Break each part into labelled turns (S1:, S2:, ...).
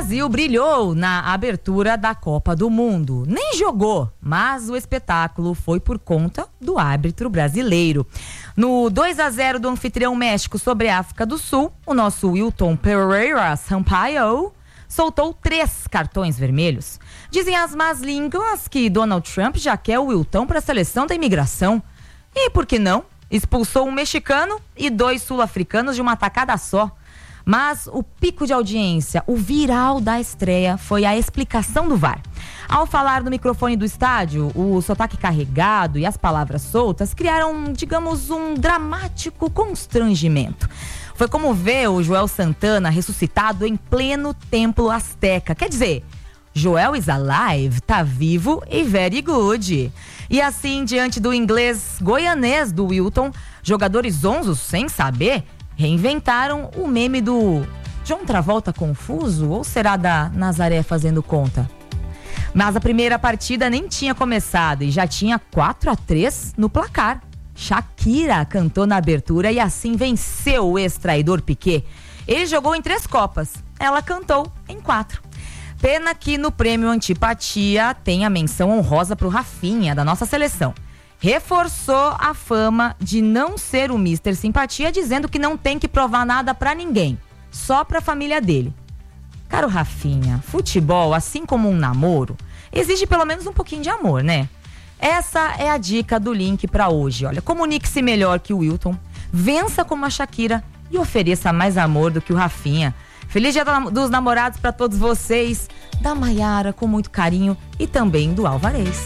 S1: Brasil brilhou na abertura da Copa do Mundo. Nem jogou, mas o espetáculo foi por conta do árbitro brasileiro. No 2-0 do anfitrião México sobre a África do Sul, o nosso Wilton Pereira Sampaio soltou 3 cartões vermelhos. Dizem as más línguas que Donald Trump já quer o Wilton para a seleção da imigração. E por que não? Expulsou um mexicano e 2 sul-africanos de uma tacada só. Mas o pico de audiência, o viral da estreia, foi a explicação do VAR. Ao falar no microfone do estádio, o sotaque carregado e as palavras soltas criaram, digamos, um dramático constrangimento. Foi como ver o Joel Santana ressuscitado em pleno templo azteca. Quer dizer, Joel is alive, tá vivo e very good. E assim, diante do inglês goianês do Wilton, jogadores zonzos, sem saber, reinventaram o meme do John Travolta confuso, ou será da Nazaré fazendo conta? Mas a primeira partida nem tinha começado e já tinha 4-3 no placar. Shakira cantou na abertura e assim venceu o ex-traidor Piquet. Ele jogou em 3 Copas, ela cantou em 4. Pena que no prêmio Antipatia tem a menção honrosa pro Rafinha, da nossa seleção. Reforçou a fama de não ser o Mr. Simpatia, dizendo que não tem que provar nada pra ninguém, só pra família dele. Caro Rafinha, futebol, assim como um namoro, exige pelo menos um pouquinho de amor, né? Essa é a dica do link pra hoje. Olha, comunique-se melhor que o Wilton, vença como a Shakira e ofereça mais amor do que o Rafinha. Feliz Dia dos Namorados pra todos vocês, da Maiara com muito carinho e também do Alvarez.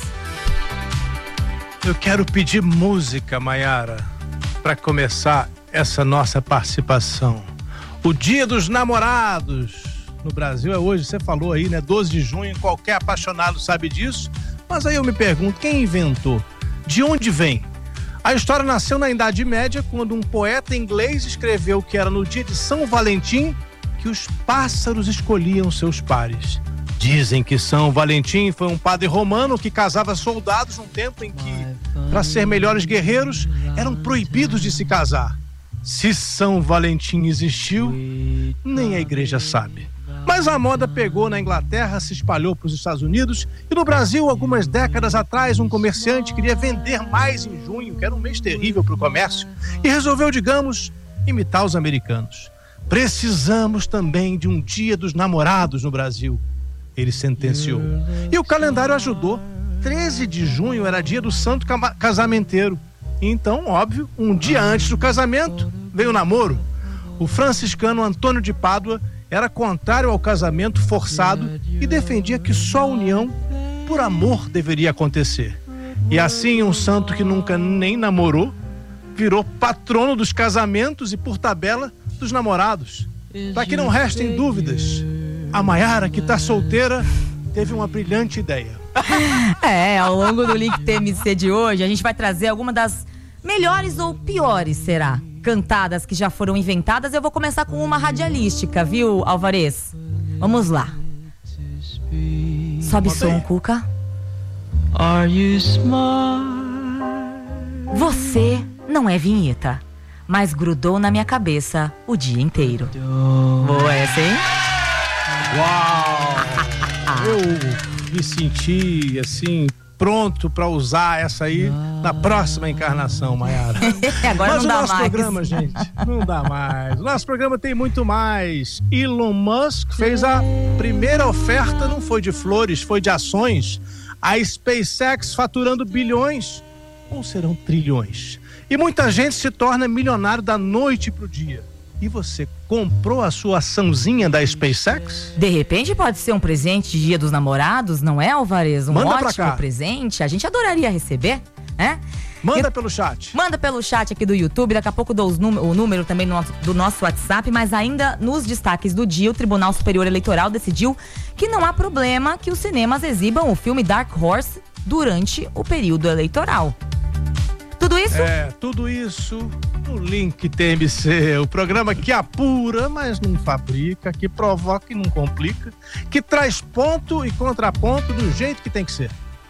S2: Eu quero pedir música, Maiara, para começar essa nossa participação. O Dia dos Namorados no Brasil é hoje, você falou aí, né? 12 de junho, qualquer apaixonado sabe disso. Mas aí eu me pergunto, quem inventou? De onde vem? A história nasceu na Idade Média, quando um poeta inglês escreveu que era no dia de São Valentim que os pássaros escolhiam seus pares. Dizem que São Valentim foi um padre romano que casava soldados num tempo em que, para ser melhores guerreiros, eram proibidos de se casar. Se São Valentim existiu, nem a igreja sabe. Mas a moda pegou na Inglaterra, se espalhou para os Estados Unidos e no Brasil, algumas décadas atrás, um comerciante queria vender mais em junho, que era um mês terrível para o comércio, e resolveu, digamos, imitar os americanos. Precisamos também de um Dia dos Namorados no Brasil, ele sentenciou. E o calendário ajudou. 13 de junho era dia do santo casamenteiro. Então, óbvio, um dia antes do casamento, veio o namoro. O franciscano Antônio de Pádua era contrário ao casamento forçado e defendia que só a união por amor deveria acontecer. E assim, um santo que nunca nem namorou, virou patrono dos casamentos e, por tabela, dos namorados. Para que não restem dúvidas, a Maiara, que tá solteira, teve uma brilhante ideia.
S1: Ao longo do Link TMC de hoje, a gente vai trazer algumas das melhores ou piores, será? Cantadas que já foram inventadas. Eu vou começar com uma radialística, viu, Alvarez? Vamos lá. Sobe som, Cuca.
S3: Are you smart?
S1: Você não é vinheta, mas grudou na minha cabeça o dia inteiro. Boa essa, hein?
S2: Uau! Eu me senti, assim, pronto para usar essa aí na próxima encarnação, Maiara.
S1: Agora
S2: mas
S1: não dá mais.
S2: Mas o nosso programa, gente, não dá mais. O nosso programa tem muito mais. Elon Musk fez a primeira oferta, não foi de flores, foi de ações. A SpaceX faturando bilhões, ou serão trilhões. E muita gente se torna milionário da noite pro dia. E você comprou a sua açãozinha da SpaceX?
S1: De repente pode ser um presente de Dia dos Namorados, não é, Alvarez? Um
S2: Manda
S1: ótimo presente. A gente adoraria receber, né?
S2: Manda pelo chat.
S1: Manda pelo chat aqui do YouTube. Daqui a pouco dou o número também do nosso WhatsApp. Mas ainda nos destaques do dia, o Tribunal Superior Eleitoral decidiu que não há problema que os cinemas exibam o filme Dark Horse durante o período eleitoral. Tudo isso?
S2: Tudo isso no Link TMC, o programa que apura, mas não fabrica, que provoca e não complica, que traz ponto e contraponto do jeito que tem que ser.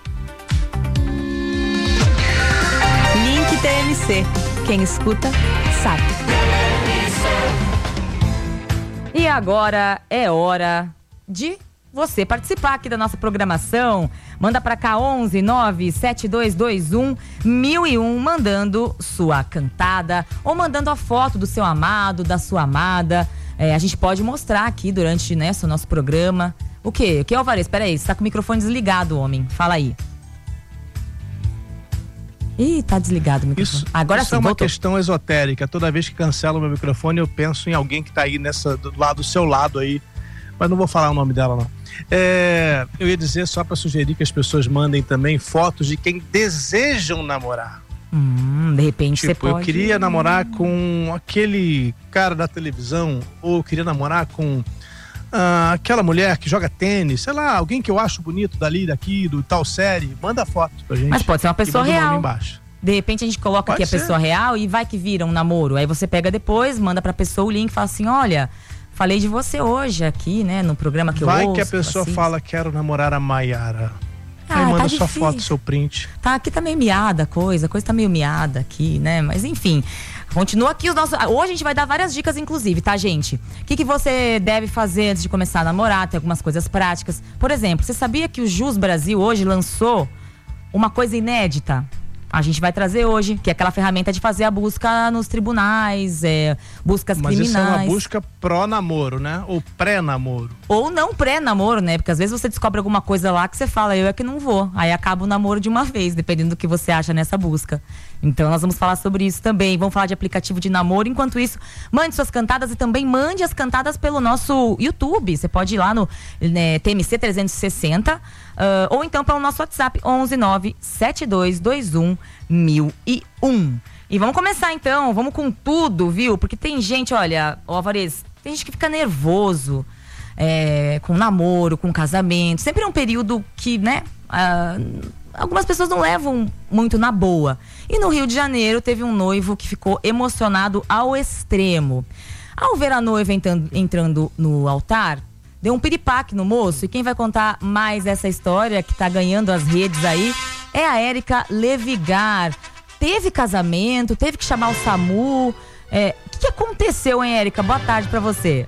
S1: Link TMC, quem escuta, sabe. E agora é hora de você participar aqui da nossa programação. Manda pra cá 11 97221 1001, mandando sua cantada ou mandando a foto do seu amado, da sua amada. A gente pode mostrar aqui durante, né, o nosso programa. O quê? O que, Alvarez? Peraí, você tá com o microfone desligado, homem. Fala aí. Ih, tá desligado o microfone. Agora
S2: isso é uma questão esotérica. Toda vez que cancelo o meu microfone, eu penso em alguém que tá aí do seu lado aí. Mas não vou falar o nome dela, não. Eu ia dizer só para sugerir que as pessoas mandem também fotos de quem desejam namorar.
S1: De repente você pode.
S2: Eu queria namorar com aquele cara da televisão, ou eu queria namorar com aquela mulher que joga tênis, sei lá, alguém que eu acho bonito daqui, do tal série. Manda foto pra gente.
S1: Mas pode ser uma pessoa real.
S2: Embaixo.
S1: De repente a gente coloca aqui a pessoa real e vai que vira um namoro. Aí você pega depois, manda pra pessoa o link e fala assim: olha, falei de você hoje aqui, né, no programa que eu ouço.
S2: Vai que a pessoa fala, quero namorar a Maiara. Aí manda sua foto, seu print.
S1: Aqui tá meio miada a coisa tá meio miada aqui, né? Mas enfim, continua aqui os nossos... Hoje a gente vai dar várias dicas, inclusive, tá, gente? O que você deve fazer antes de começar a namorar? Tem algumas coisas práticas. Por exemplo, você sabia que o Jus Brasil hoje lançou uma coisa inédita? A gente vai trazer hoje, que é aquela ferramenta de fazer a busca nos tribunais, buscas criminais.
S2: Mas isso é uma busca pró-namoro, né? Ou pré-namoro.
S1: Ou não pré-namoro, né? Porque às vezes você descobre alguma coisa lá que você fala, eu é que não vou. Aí acaba o namoro de uma vez, dependendo do que você acha nessa busca. Então nós vamos falar sobre isso também. Vamos falar de aplicativo de namoro. Enquanto isso, mande suas cantadas e também mande as cantadas pelo nosso YouTube. Você pode ir lá no TMC 360 ou então pelo nosso WhatsApp 11 97221 1001. E vamos começar então, vamos com tudo, viu? Porque tem gente, olha, Alvarez, tem gente que fica nervoso com namoro, com casamento. Sempre é um período que, né, algumas pessoas não levam muito na boa. E no Rio de Janeiro teve um noivo que ficou emocionado ao extremo. Ao ver a noiva entrando no altar, deu um piripaque no moço. E quem vai contar mais essa história que tá ganhando as redes aí é a Érica Levigar. Teve casamento, teve que chamar o SAMU. O que aconteceu, hein, Érica? Boa tarde pra você.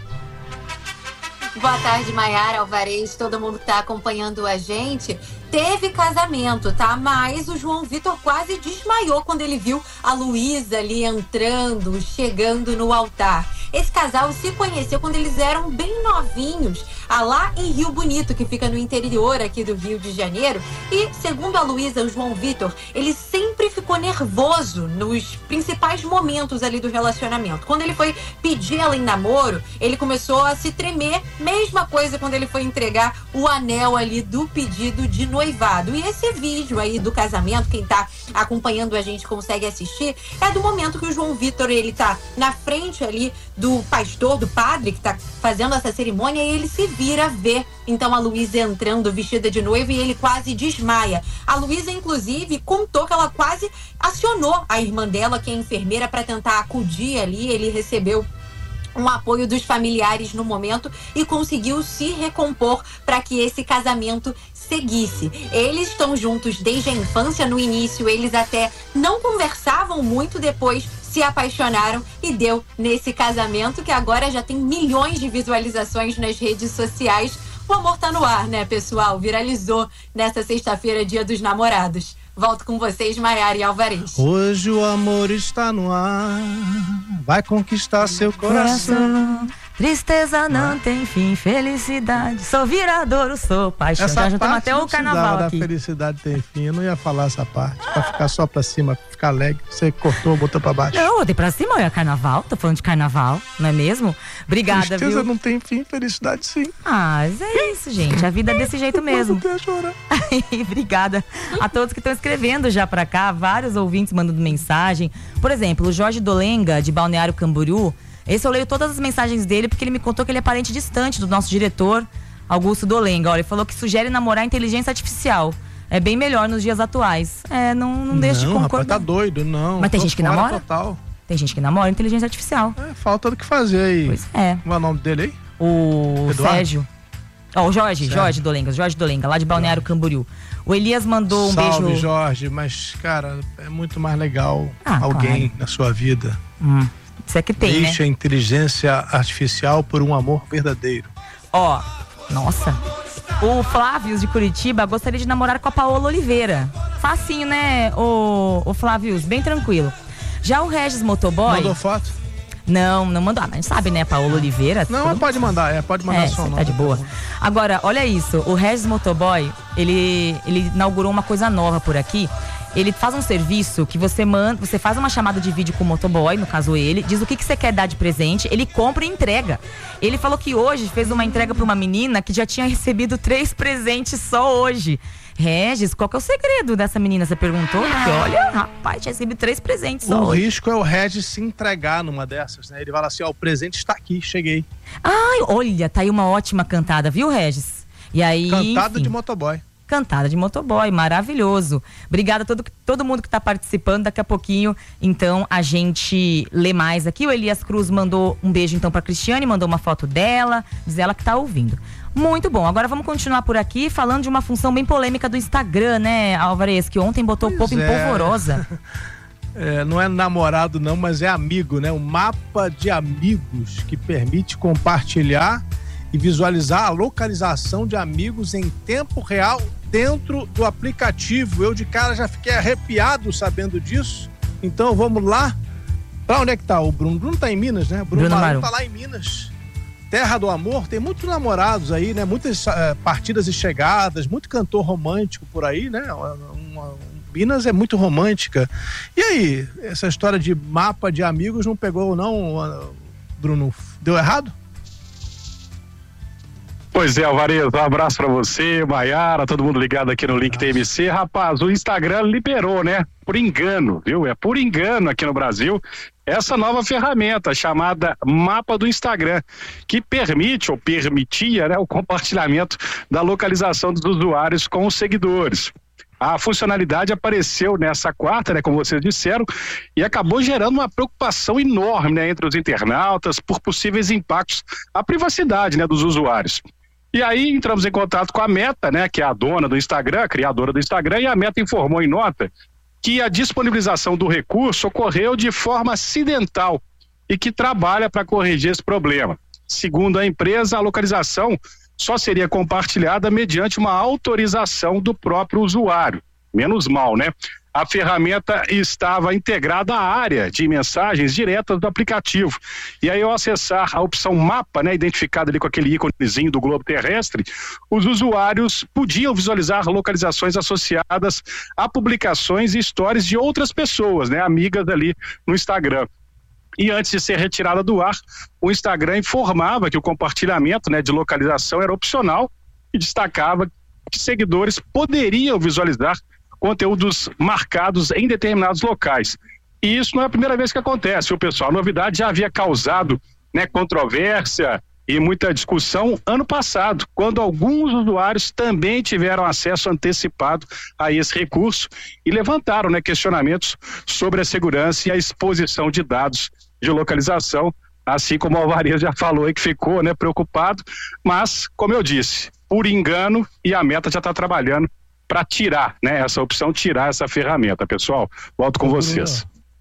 S4: Boa tarde, Maiara, Alvarez, todo mundo que tá acompanhando a gente. Teve casamento, tá? Mas o João Vitor quase desmaiou quando ele viu a Luísa ali entrando, chegando no altar. Esse casal se conheceu quando eles eram bem novinhos, lá em Rio Bonito, que fica no interior aqui do Rio de Janeiro. E, segundo a Luísa, o João Vitor, ele sempre ficou nervoso nos principais momentos ali do relacionamento. Quando ele foi pedir ela em namoro, ele começou a se tremer. Mesma coisa quando ele foi entregar o anel ali do pedido de noivado. E esse vídeo aí do casamento, quem tá acompanhando a gente consegue assistir, é do momento que o João Vitor, ele tá na frente ali do pastor, do padre que tá fazendo essa cerimônia, e ele se vira ver então a Luísa entrando vestida de noiva e ele quase desmaia. A Luísa, inclusive, contou que ela quase acionou a irmã dela, que é enfermeira, para tentar acudir ali. Ele recebeu um apoio dos familiares no momento e conseguiu se recompor para que esse casamento seguisse. Eles estão juntos desde a infância. No início eles até não conversavam muito, depois se apaixonaram e deu nesse casamento que agora já tem milhões de visualizações nas redes sociais. O amor tá no ar, né, pessoal? Viralizou nesta sexta-feira, Dia dos Namorados. Volto com vocês, Maiara e Alvarez.
S2: Hoje o amor está no ar, vai conquistar seu coração.
S1: Tristeza não tem fim, felicidade, sou viradouro, sou paixão.
S2: Essa
S1: já juntamos até o carnaval aqui.
S2: Da felicidade tem fim, eu não ia falar essa parte, pra ficar só pra cima, ficar alegre. Você cortou, botou pra baixo.
S1: Não, eu botei pra cima, é carnaval, tô falando de carnaval, não é mesmo? Obrigada,
S2: Tristeza
S1: viu?
S2: não tem fim, felicidade sim.
S1: Mas é isso, gente, a vida é desse jeito mesmo.
S2: Eu chorar.
S1: Obrigada a todos que estão escrevendo já pra cá, vários ouvintes mandando mensagem. Por exemplo, o Jorge Dolenga, de Balneário Camboriú. Esse eu leio todas as mensagens dele porque ele me contou que ele é parente distante do nosso diretor, Augusto Dolenga. Olha, ele falou que sugere namorar inteligência artificial. É bem melhor nos dias atuais. Não deixa de concordar.
S2: Rapaz, tá doido, não.
S1: Mas tem gente que namora?
S2: Total.
S1: Tem gente que namora inteligência artificial.
S2: Falta do que fazer aí.
S1: Pois é.
S2: Qual é o nome dele aí?
S1: O
S2: Eduardo?
S1: Sérgio. O Jorge Dolenga, lá de Balneário Camboriú. O Elias mandou um beijo.
S2: Salve, Jorge, mas, cara, é muito mais legal alguém na sua vida.
S1: Isso é que tem,
S2: Deixa a inteligência artificial por um amor verdadeiro.
S1: Nossa. O Flávio de Curitiba gostaria de namorar com a Paola Oliveira. Facinho, né, o Flávio? Bem tranquilo. Já o Regis Motoboy...
S2: Mandou foto?
S1: Não mandou. Mas a gente sabe, né? Paola Oliveira.
S2: Não, pode mandar só o nome.
S1: Tá de boa. Agora, olha isso. O Regis Motoboy, ele inaugurou uma coisa nova por aqui. Ele faz um serviço que você faz uma chamada de vídeo com o motoboy, no caso ele, diz o que você quer dar de presente, ele compra e entrega. Ele falou que hoje fez uma entrega para uma menina que já tinha recebido 3 presentes só hoje. Regis, qual que é o segredo dessa menina? Você perguntou? Porque olha, rapaz, tinha recebido 3 presentes só
S2: hoje. O
S1: hoje.
S2: risco é o Regis se entregar numa dessas, né? Ele fala assim, ó, o presente está aqui, cheguei.
S1: Ai, olha, tá aí uma ótima cantada, viu, Regis? E aí,
S2: cantada
S1: enfim,
S2: de motoboy.
S1: Cantada de motoboy, maravilhoso. Obrigada a todo mundo que está participando. Daqui a pouquinho, então, a gente lê mais aqui. O Elias Cruz mandou um beijo, então, para Cristiane, mandou uma foto dela, diz ela que está ouvindo. Muito bom. Agora vamos continuar por aqui falando de uma função bem polêmica do Instagram, né, Alvarez, que ontem botou o povo em polvorosa.
S2: Não é namorado não, mas é amigo, né? O mapa de amigos que permite compartilhar e visualizar a localização de amigos em tempo real dentro do aplicativo. Eu de cara já fiquei arrepiado sabendo disso. Então vamos lá. Pra onde é que tá o Bruno? Bruno tá em Minas, né? Bruno Maru tá lá em Minas. Terra do amor, tem muitos namorados aí, né? Muitas partidas e chegadas, muito cantor romântico por aí, né? Minas é muito romântica. E aí, essa história de mapa de amigos não pegou não, Bruno? Deu errado?
S5: Pois é, Alvarez, um abraço pra você, Maiara, todo mundo ligado aqui no Link TMC. Rapaz, o Instagram liberou, né? Por engano, viu? É por engano aqui no Brasil essa nova ferramenta chamada Mapa do Instagram, que permite ou permitia, né, o compartilhamento da localização dos usuários com os seguidores. A funcionalidade apareceu nessa quarta, né, como vocês disseram, e acabou gerando uma preocupação enorme, né, entre os internautas por possíveis impactos à privacidade, né, dos usuários. E aí entramos em contato com a Meta, né, que é a dona do Instagram, a criadora do Instagram, e a Meta informou em nota que a disponibilização do recurso ocorreu de forma acidental e que trabalha para corrigir esse problema. Segundo a empresa, a localização só seria compartilhada mediante uma autorização do próprio usuário. Menos mal, né? A ferramenta estava integrada à área de mensagens diretas do aplicativo. E aí, ao acessar a opção mapa, né, identificada ali com aquele íconezinho do globo terrestre, os usuários podiam visualizar localizações associadas a publicações e stories de outras pessoas, né, amigas ali no Instagram. E antes de ser retirada do ar, o Instagram informava que o compartilhamento, né, de localização era opcional e destacava que seguidores poderiam visualizar conteúdos marcados em determinados locais. E isso não é a primeira vez que acontece, viu, pessoal? A novidade já havia causado, né, controvérsia e muita discussão ano passado, quando alguns usuários também tiveram acesso antecipado a esse recurso e levantaram, né, questionamentos sobre a segurança e a exposição de dados de localização, assim como o Alvarez já falou aí que ficou, né, preocupado, mas, como eu disse, por engano, e a Meta já está trabalhando para tirar, né, essa opção, tirar essa ferramenta, pessoal. Volto com vocês.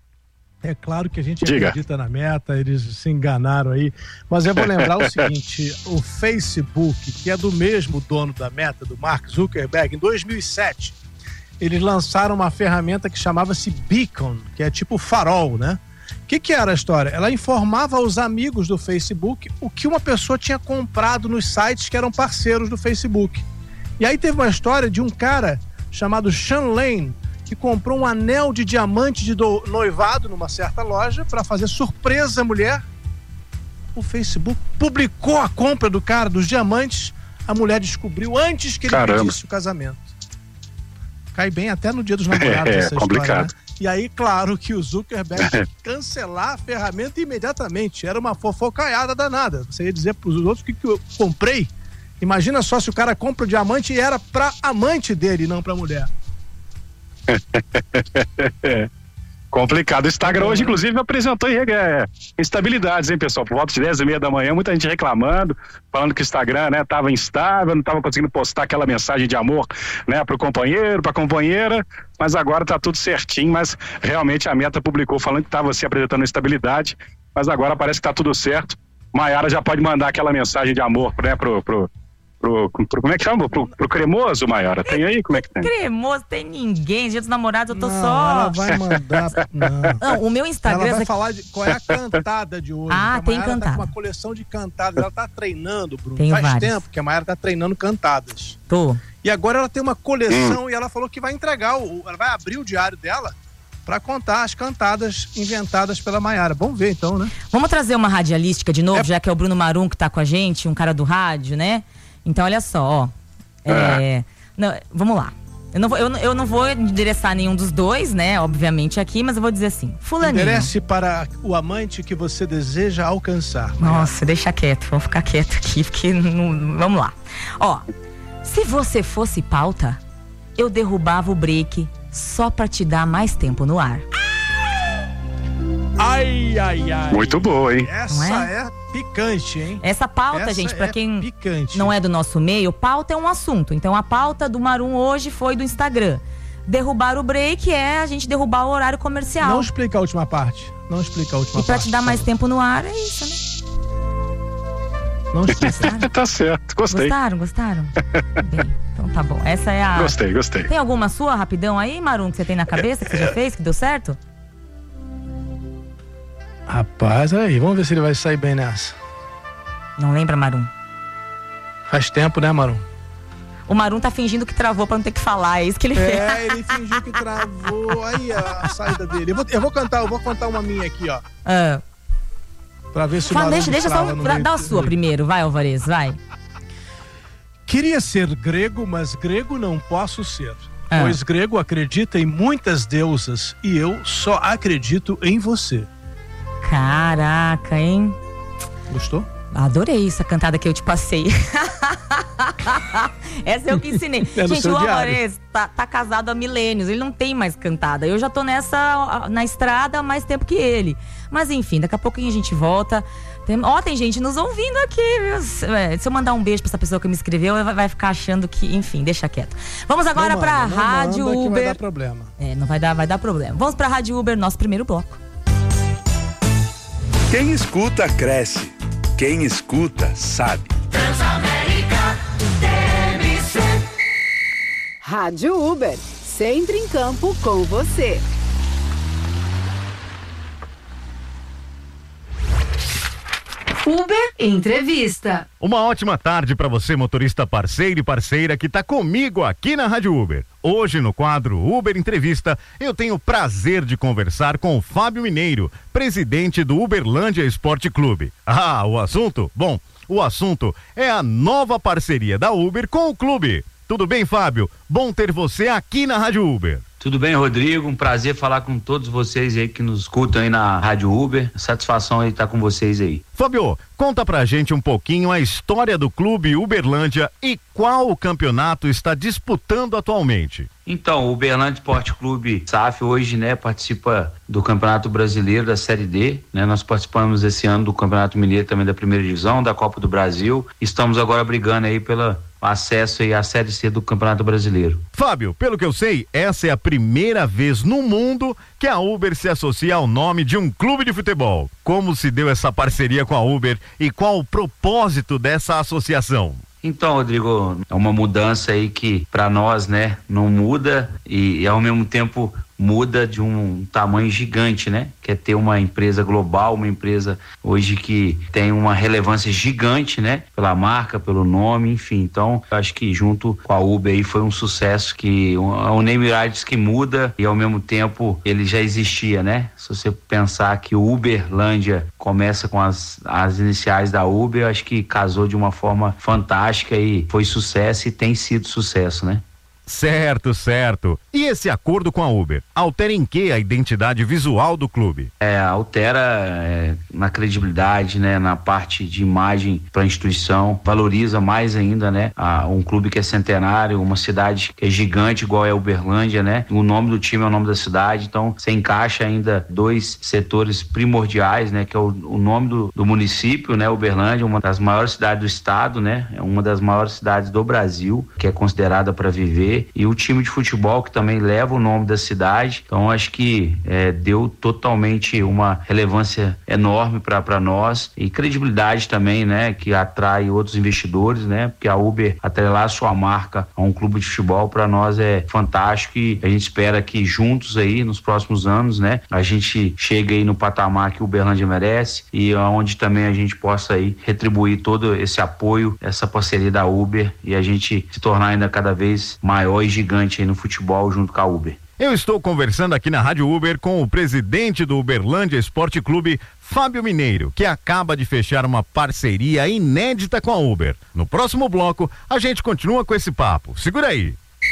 S2: É claro que a gente acredita na Meta, eles se enganaram aí, mas eu vou lembrar o seguinte, o Facebook, que é do mesmo dono da Meta, do Mark Zuckerberg, em 2007, eles lançaram uma ferramenta que chamava-se Beacon, que é tipo farol, né? O que era a história? Ela informava aos amigos do Facebook o que uma pessoa tinha comprado nos sites que eram parceiros do Facebook. E aí teve uma história de um cara chamado Sean Lane, que comprou um anel de diamante de noivado numa certa loja para fazer surpresa à mulher. O Facebook publicou a compra do cara, dos diamantes. A mulher descobriu antes que ele pedisse o casamento. Cai bem até no dia dos namorados essa
S5: complicado.
S2: História, né? E aí, claro que o Zuckerberg tinha que cancelar a ferramenta imediatamente. Era uma fofocaiada danada. Você ia dizer para os outros que eu comprei. Imagina só se o cara compra o diamante e era pra amante dele, não pra mulher.
S5: Complicado. O Instagram hoje, inclusive, apresentou instabilidades, hein, pessoal? Por volta de 10h30 da manhã, muita gente reclamando, falando que o Instagram, né, tava instável, não tava conseguindo postar aquela mensagem de amor, né, pro companheiro, pra companheira, mas agora tá tudo certinho, mas realmente a Meta publicou falando que tava se apresentando instabilidade, mas agora parece que tá tudo certo. Maiara já pode mandar aquela mensagem de amor, né, pro como é que chama? Pro cremoso, Maiara? Tem aí? Como é que tem?
S1: Cremoso, tem ninguém. Dia dos Namorados, eu tô
S2: Não,
S1: só...
S2: ela vai mandar... Não,
S1: o meu Instagram...
S2: ela vai falar de qual é a cantada de hoje.
S1: Ah, tem
S2: cantada.
S1: cantada.
S2: Tá com uma coleção de cantadas. Ela tá treinando, Bruno.
S1: Tenho
S2: Faz
S1: várias.
S2: tempo que a Maiara tá treinando cantadas.
S1: Tô.
S2: E agora ela tem uma coleção e ela falou que vai entregar, ela vai abrir o diário dela para contar as cantadas inventadas pela Maiara. Vamos ver então, né?
S1: Vamos trazer uma radialística de novo, já que é o Bruno Marum que tá com a gente, um cara do rádio, né? Então, olha só, ó. Não, vamos lá. Eu não vou endereçar nenhum dos dois, né? Obviamente aqui, mas eu vou dizer assim: fulaninho.
S2: Enderece para o amante que você deseja alcançar.
S1: Nossa, deixa quieto, vamos ficar quieto aqui, porque não, vamos lá. Ó, se você fosse pauta, eu derrubava o break só pra te dar mais tempo no ar.
S2: Ai, ai, ai.
S5: Muito boa, hein?
S2: Essa é picante, hein?
S1: Essa pauta,
S2: Essa
S1: gente, pra quem
S2: picante.
S1: não é do nosso meio, pauta é um assunto. Então a pauta do Marum hoje foi do Instagram. Derrubar o break é a gente derrubar o horário comercial.
S2: Não explica a última parte. Não explica a última parte.
S1: E pra te dar mais tempo no ar, é isso, né?
S2: Não explica.
S5: Tá certo, gostei.
S1: Gostaram? Bem, então tá bom. Essa é a...
S5: Gostei.
S1: Tem alguma sua, rapidão aí, Marum, que você tem na cabeça, que você já fez, que deu certo?
S2: Rapaz, aí, vamos ver se ele vai sair bem nessa.
S1: Não lembra, Marum?
S2: Faz tempo, né, Marum?
S1: O Marum tá fingindo que travou pra não ter que falar, é isso que ele fez.
S2: Ele fingiu que travou. Aí a saída dele. Eu vou cantar uma minha aqui, ó. Pra ver se o Marum
S1: deixa só dar a sua primeiro, vai, Alvarez, vai.
S2: Queria ser grego, mas grego não posso ser. Pois grego acredita em muitas deusas e eu só acredito em você.
S1: Caraca, hein?
S2: Gostou?
S1: Adorei essa cantada que eu te passei. Essa eu que ensinei. Gente, o Alvarez tá casado há milênios, ele não tem mais cantada. Eu já tô na estrada há mais tempo que ele. Mas enfim, daqui a pouquinho a gente volta. Tem gente nos ouvindo aqui, viu? Se eu mandar um beijo pra essa pessoa que me escreveu, vai ficar achando que, enfim, deixa quieto. Vamos agora pra Rádio Uber.
S2: Vai dar problema.
S1: Não vai dar problema. Vamos pra Rádio Uber, nosso primeiro bloco.
S6: Quem escuta, cresce. Quem escuta, sabe.
S7: Transamérica TMC. Rádio Uber, sempre em campo com você. Uber Entrevista.
S8: Uma ótima tarde para você, motorista parceiro e parceira que está comigo aqui na Rádio Uber. Hoje, no quadro Uber Entrevista, eu tenho o prazer de conversar com o Fábio Mineiro, presidente do Uberlândia Esporte Clube. O assunto? Bom, o assunto é a nova parceria da Uber com o clube. Tudo bem, Fábio? Bom ter você aqui na Rádio Uber.
S9: Tudo bem, Rodrigo? Um prazer falar com todos vocês aí que nos escutam aí na Rádio Uber. Satisfação aí estar com vocês aí.
S8: Fábio, conta pra gente um pouquinho a história do clube Uberlândia e qual o campeonato está disputando atualmente.
S9: Então, o Uberlândia Esporte Clube SAF hoje, né, participa do Campeonato Brasileiro da Série D, né? Nós participamos esse ano do Campeonato Mineiro também da Primeira Divisão, da Copa do Brasil. Estamos agora brigando aí pelo acesso aí à Série C do Campeonato Brasileiro.
S8: Fábio, pelo que eu sei, essa é a primeira vez no mundo que a Uber se associa ao nome de um clube de futebol. Como se deu essa parceria com a Uber e qual o propósito dessa associação?
S9: Então, Rodrigo, é uma mudança aí que para nós, né, não muda e ao mesmo tempo muda de um tamanho gigante, né? Que é ter uma empresa global, uma empresa hoje que tem uma relevância gigante, né? Pela marca, pelo nome, enfim. Então, eu acho que junto com a Uber aí foi um sucesso que é um name rights que muda e ao mesmo tempo ele já existia, né? Se você pensar que o Uberlândia começa com as iniciais da Uber, eu acho que casou de uma forma fantástica e foi sucesso e tem sido sucesso, né?
S8: Certo. E esse acordo com a Uber, altera em que a identidade visual do clube?
S9: Altera na credibilidade, né? Na parte de imagem para a instituição, valoriza mais ainda, né? Um clube que é centenário, uma cidade que é gigante igual é Uberlândia, né? O nome do time é o nome da cidade, então você encaixa ainda dois setores primordiais, né? Que é o nome do município, né? Uberlândia, uma das maiores cidades do estado, né? É uma das maiores cidades do Brasil, que é considerada para viver. fazer. E o time de futebol que também leva o nome da cidade. Então acho que deu totalmente uma relevância enorme para nós e credibilidade também, né? Que atrai outros investidores, né? Porque a Uber atrelar sua marca a um clube de futebol para nós é fantástico e a gente espera que juntos aí nos próximos anos, né? A gente chegue aí no patamar que o Uberlândia merece e onde também a gente possa aí retribuir todo esse apoio, essa parceria da Uber e a gente se tornar ainda cada vez maior e gigante aí no futebol junto com a Uber.
S8: Eu estou conversando aqui na Rádio Uber com o presidente do Uberlândia Esporte Clube, Fábio Mineiro, que acaba de fechar uma parceria inédita com a Uber. No próximo bloco, a gente continua com esse papo. Segura aí.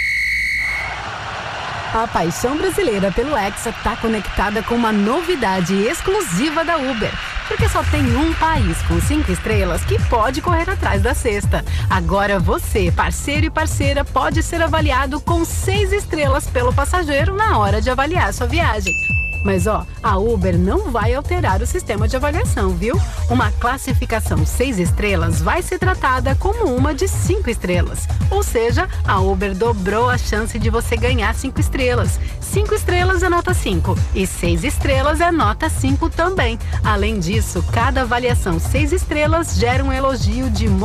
S7: A paixão brasileira pelo Hexa está conectada com uma novidade exclusiva da Uber. Porque só tem um país com 5 estrelas que pode correr atrás da sexta. Agora você, parceiro e parceira, pode ser avaliado com 6 estrelas pelo passageiro na hora de avaliar sua viagem. Mas a Uber não vai alterar o sistema de avaliação, viu? Uma classificação 6 estrelas vai ser tratada como uma de 5 estrelas. Ou seja, a Uber dobrou a chance de você ganhar 5 estrelas. 5 estrelas é nota 5 e 6 estrelas é nota 5 também. Além disso, cada avaliação 6 estrelas gera um elogio de